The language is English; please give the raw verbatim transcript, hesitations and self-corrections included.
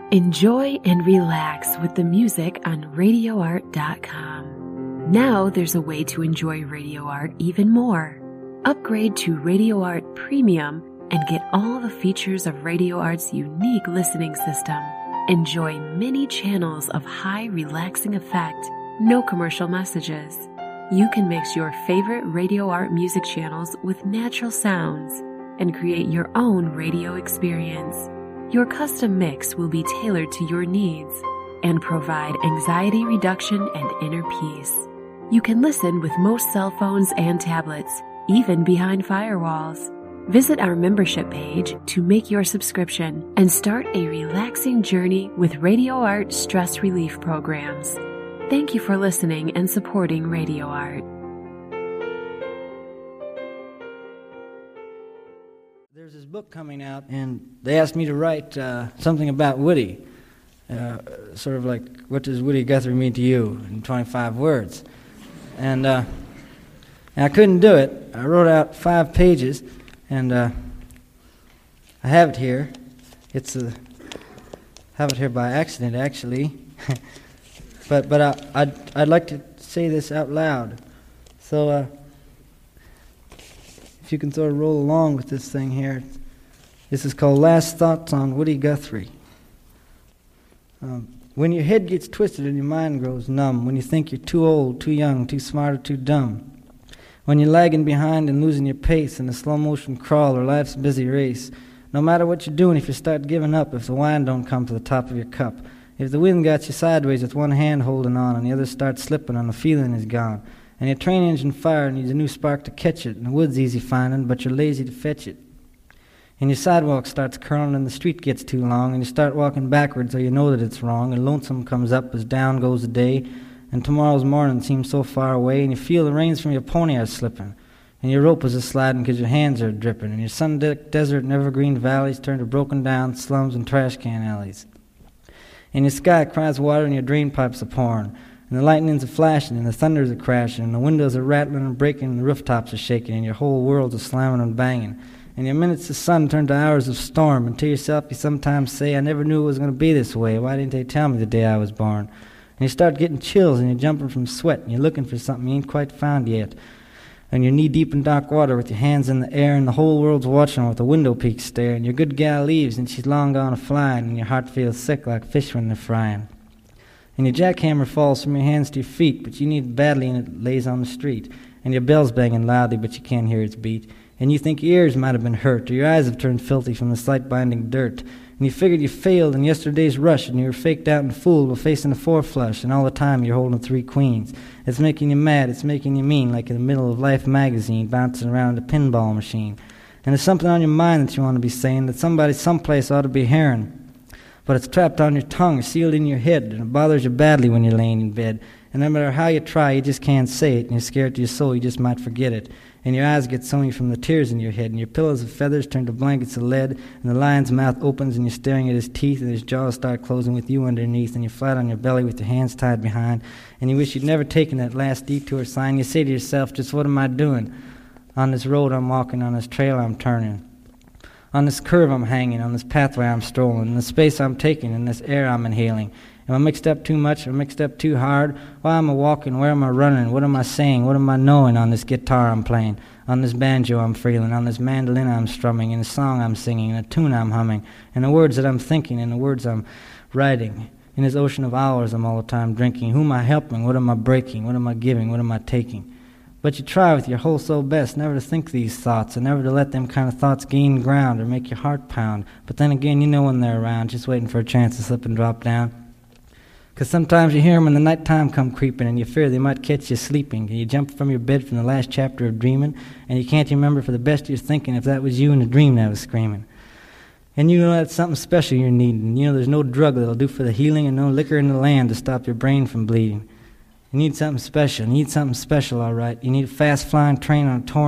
Enjoy and relax with the music on radio art dot com. Now there's a way to enjoy Radio Art even more. Upgrade to Radio Art Premium and get all the features of Radio Art's unique listening system. Enjoy many channels of high relaxing effect, no commercial messages. You can mix your favorite Radio Art music channels with natural sounds and create your own radio experience. Your custom mix will be tailored to your needs and provide anxiety reduction and inner peace. You can listen with most cell phones and tablets, even behind firewalls. Visit our membership page to make your subscription and start a relaxing journey with Radio Art stress relief programs. Thank you for listening and supporting Radio Art. There's this book coming out, and they asked me to write uh, something about Woody. Uh, sort of like, what does Woody Guthrie mean to you in twenty-five words? And, uh, and I couldn't do it. I wrote out five pages, and uh, I have it here. It's a, I have it here by accident, actually. but but I, I'd, I'd like to say this out loud. So uh, if you can sort of roll along with this thing here. This is called Last Thoughts on Woody Guthrie. Um, when your head gets twisted and your mind grows numb, when you think you're too old, too young, too smart, or too dumb, when you're lagging behind and losing your pace in a slow-motion crawl or life's busy race, no matter what you're doing, if you start giving up, if the wine don't come to the top of your cup, if the wind got you sideways with one hand holding on and the other starts slipping and the feeling is gone, and your train engine fire needs a new spark to catch it, and the wood's easy finding, but you're lazy to fetch it, and your sidewalk starts curling and the street gets too long, and you start walking backwards so you know that it's wrong, and lonesome comes up as down goes the day, and tomorrow's morning seems so far away, and you feel the reins from your pony are slipping, and your rope is a-sliding because your hands are dripping, and your sun-decked desert and evergreen valleys turn to broken-down slums and trash-can alleys. And your sky cries water and your drain pipes are pouring, and the lightnings are flashing, and the thunders are crashing, and the windows are rattling and breaking, and the rooftops are shaking, and your whole world's a slamming and banging. And your minutes of sun turn to hours of storm, and to yourself you sometimes say, I never knew it was going to be this way. Why didn't they tell me the day I was born? And you start getting chills, and you're jumping from sweat, and you're looking for something you ain't quite found yet. And you're knee-deep in dark water with your hands in the air, and the whole world's watching with a window peak stare, and your good gal leaves, and she's long gone a-flying, and your heart feels sick like fish when they're frying. And your jackhammer falls from your hands to your feet, but you need it badly, and it lays on the street. And your bell's banging loudly, but you can't hear its beat. And you think your ears might have been hurt, or your eyes have turned filthy from the sight-binding dirt. And you figured you failed in yesterday's rush, and you were faked out and fooled while facing a four-flush, and all the time you're holding three queens. It's making you mad, it's making you mean, like in the middle of Life magazine, bouncing around a pinball machine. And there's something on your mind that you want to be saying, that somebody someplace ought to be hearing. But it's trapped on your tongue, sealed in your head, and it bothers you badly when you're laying in bed. And no matter how you try, you just can't say it, and you're scared to your soul you just might forget it. And your eyes get sunny from the tears in your head, and your pillows of feathers turn to blankets of lead, and the lion's mouth opens, and you're staring at his teeth, and his jaws start closing with you underneath, and you're flat on your belly with your hands tied behind, and you wish you'd never taken that last detour sign. You say to yourself, just what am I doing? On this road I'm walking, on this trail I'm turning, on this curve I'm hanging, on this pathway I'm strolling, in the space I'm taking, in this air I'm inhaling. Am I mixed up too much? Am I mixed up too hard? Why am I walking? Where am I running? What am I saying? What am I knowing on this guitar I'm playing? On this banjo I'm feeling? On this mandolin I'm strumming? In the song I'm singing? In a tune I'm humming? In the words that I'm thinking? In the words I'm writing? In this ocean of hours I'm all the time drinking? Who am I helping? What am I breaking? What am I giving? What am I taking? But you try with your whole soul best never to think these thoughts, and never to let them kind of thoughts gain ground or make your heart pound. But then again, you know when they're around, just waiting for a chance to slip and drop down. Because sometimes you hear them when the nighttime come creeping, and you fear they might catch you sleeping, and you jump from your bed from the last chapter of dreaming, and you can't remember for the best of your thinking if that was you in a dream that was screaming. And you know that's something special you're needing. You know there's no drug that'll do for the healing, and no liquor in the land to stop your brain from bleeding. You need something special. You need something special, all right. You need a fast-flying train on a torn